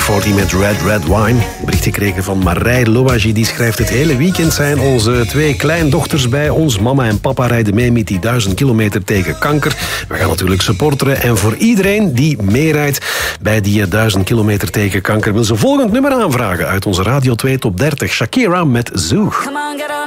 UB40 met Red Wine. Bericht gekregen van Marij Louagie. Die schrijft: het hele weekend zijn onze 2 kleindochters bij ons. Mama en papa rijden mee met die 1000 kilometer tegen kanker. We gaan natuurlijk supporteren. En voor iedereen die meerijdt bij die 1000 kilometer tegen kanker, wil ze volgend nummer aanvragen uit onze Radio 2 Top 30. Shakira met Zoo.